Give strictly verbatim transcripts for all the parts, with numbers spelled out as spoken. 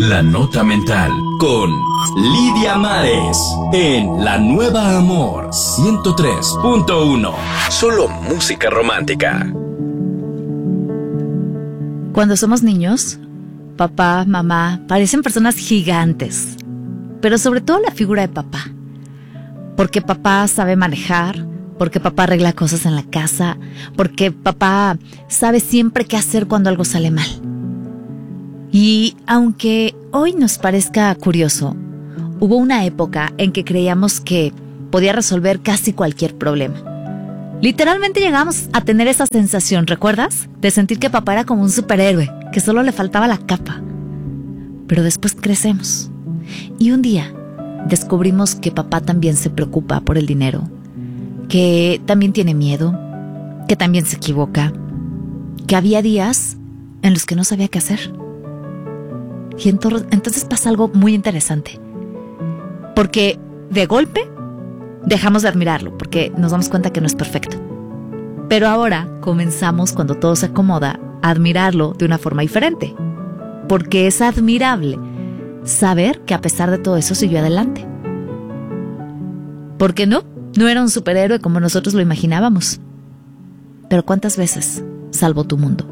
La Nota Mental con Lidia Mares en La Nueva Amor ciento tres punto uno. Solo música romántica. Cuando somos niños, papá, mamá parecen personas gigantes, pero sobre todo la figura de papá. Porque papá sabe manejar, porque papá arregla cosas en la casa, porque papá sabe siempre qué hacer cuando algo sale mal. Y aunque hoy nos parezca curioso, hubo una época en que creíamos que podía resolver casi cualquier problema. Literalmente llegamos a tener esa sensación, ¿recuerdas? De sentir que papá era como un superhéroe, que solo le faltaba la capa. Pero después crecemos. Y un día descubrimos que papá también se preocupa por el dinero, que también tiene miedo, que también se equivoca, que había días en los que no sabía qué hacer. Y entonces, entonces pasa algo muy interesante. Porque de golpe dejamos de admirarlo, porque nos damos cuenta que no es perfecto. Pero ahora comenzamos, cuando todo se acomoda, a admirarlo de una forma diferente. Porque es admirable saber que a pesar de todo eso siguió adelante. ¿Por qué no? No era un superhéroe como nosotros lo imaginábamos. Pero ¿cuántas veces salvó tu mundo?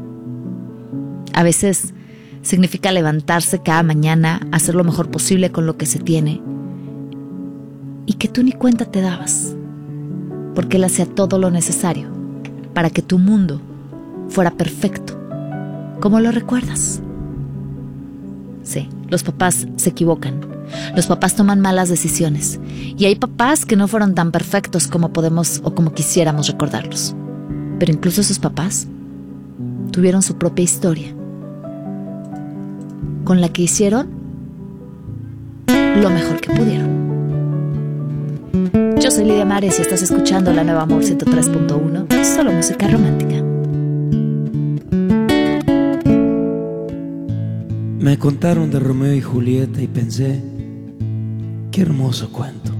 A veces significa levantarse cada mañana, hacer lo mejor posible con lo que se tiene, y que tú ni cuenta te dabas, porque él hacía todo lo necesario para que tu mundo fuera perfecto, como lo recuerdas. Sí, los papás se equivocan, los papás toman malas decisiones, y hay papás que no fueron tan perfectos como podemos o como quisiéramos recordarlos. Pero incluso esos papás tuvieron su propia historia, con la que hicieron lo mejor que pudieron. Yo soy Lidia Mares y estás escuchando La Nueva Amor ciento tres punto uno, solo música romántica. Me contaron de Romeo y Julieta y pensé, qué hermoso cuento.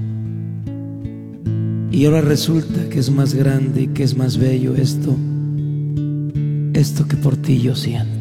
Y ahora resulta que es más grande y que es más bello esto, esto que por ti yo siento.